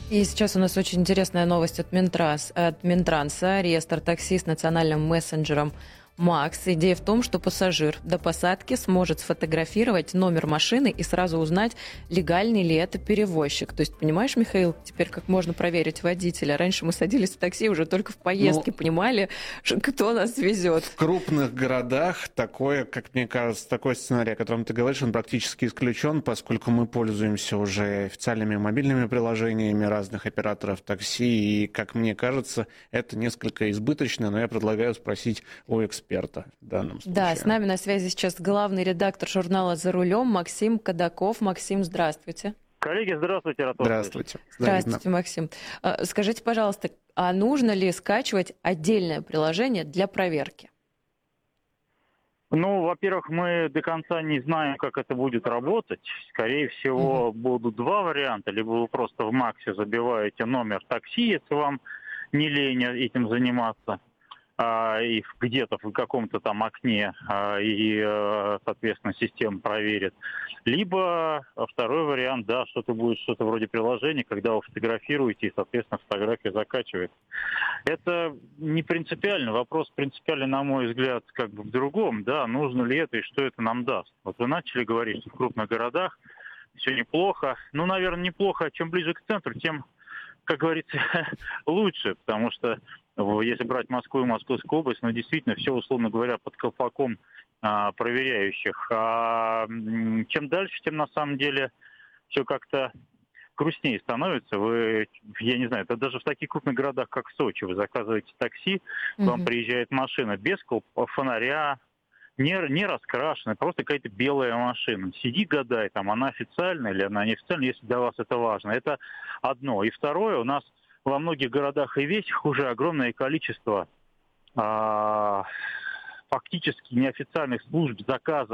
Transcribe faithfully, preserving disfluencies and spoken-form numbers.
И сейчас у нас очень интересная новость от Минтранс, от Минтранса. Реестр такси с национальным мессенджером Макс. Идея в том, что пассажир до посадки сможет сфотографировать номер машины и сразу узнать, легальный ли это перевозчик. То есть, понимаешь, Михаил, теперь как можно проверить водителя? Раньше мы садились в такси, уже только в поездке ну, понимали, кто нас везет. В крупных городах такое, как мне кажется, такой сценарий, о котором ты говоришь, он практически исключен, поскольку мы пользуемся уже официальными мобильными приложениями разных операторов такси, и, как мне кажется, это несколько избыточно, но я предлагаю спросить у эксперта. эксперта в данном случае. Да, с нами на связи сейчас главный редактор журнала «За рулем» Максим Кадаков. Максим, здравствуйте. Коллеги, здравствуйте, Ратон. Здравствуйте. Здравствуйте, Максим. Скажите, пожалуйста, а нужно ли скачивать отдельное приложение для проверки? Ну, во-первых, мы до конца не знаем, как это будет работать. Скорее всего, mm-hmm. будут два варианта. Либо вы просто в Максе забиваете номер такси, если вам не лень этим заниматься, и где-то в каком-то там окне, и, соответственно, система проверит. Либо второй вариант, да, что-то будет, что-то вроде приложения, когда вы фотографируете, и, соответственно, фотография закачивается. Это не принципиально. Вопрос принципиальный, на мой взгляд, как бы в другом, да, нужно ли это и что это нам даст. Вот вы начали говорить, что в крупных городах все неплохо. Ну, наверное, неплохо. Чем ближе к центру, тем, как говорится, лучше, потому что если брать Москву и Московскую область, ну, действительно, все, условно говоря, под колпаком а, проверяющих. А чем дальше, тем, на самом деле, все как-то грустнее становится. Вы, я не знаю, это даже в таких крупных городах, как Сочи, вы заказываете такси, к вам mm-hmm. приезжает машина без фонаря, не, не раскрашенная, просто какая-то белая машина. Сиди, гадай, там, она официальная или она неофициальная, если для вас это важно. Это одно. И второе, у нас во многих городах и весях уже огромное количество а, фактически неофициальных служб заказа